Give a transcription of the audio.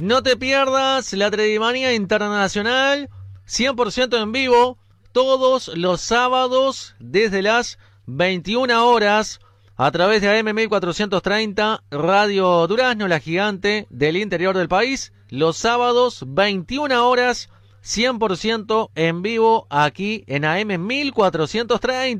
No te pierdas la Tredimanía Internacional, 100% en vivo, todos los sábados desde las 21 horas a través de AM 1430, Radio Durazno, la gigante del interior del país. Los sábados, 21 horas, 100% en vivo aquí en AM 1430.